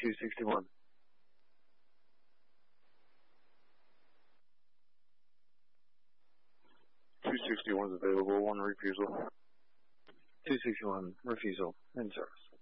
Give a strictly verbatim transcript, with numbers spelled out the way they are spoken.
two sixty-one. two sixty-one is available, one refusal. two sixty-one, refusal, in service.